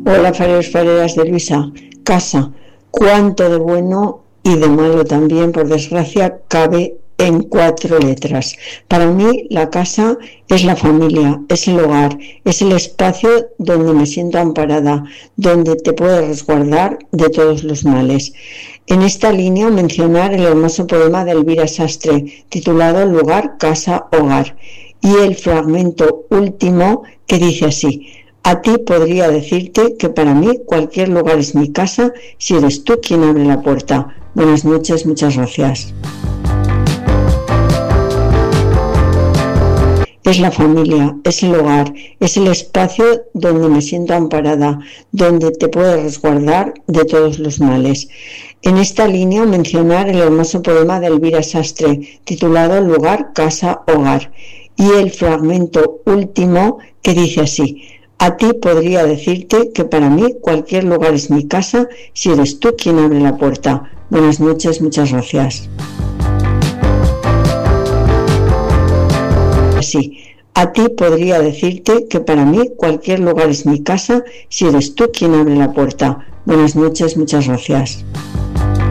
Hola, fareros, fareras de Luisa. Casa. Cuánto de bueno y de malo también, por desgracia, cabe en 4 letras. Para mí, la casa es la familia, es el hogar, es el espacio donde me siento amparada, donde te puedes resguardar de todos los males. En esta línea mencionar el hermoso poema de Elvira Sastre, titulado Lugar, Casa, Hogar, y el fragmento último que dice así: a ti podría decirte que para mí cualquier lugar es mi casa si eres tú quien abre la puerta. Buenas noches, muchas gracias. Es la familia, es el hogar, es el espacio donde me siento amparada, donde te puedes resguardar de todos los males. En esta línea mencionar el hermoso poema de Elvira Sastre, titulado Lugar, Casa, Hogar, y el fragmento último que dice así: a ti podría decirte que para mí cualquier lugar es mi casa si eres tú quien abre la puerta. Buenas noches, muchas gracias. Sí, a ti podría decirte que para mí cualquier lugar es mi casa si eres tú quien abre la puerta. Buenas noches, muchas gracias.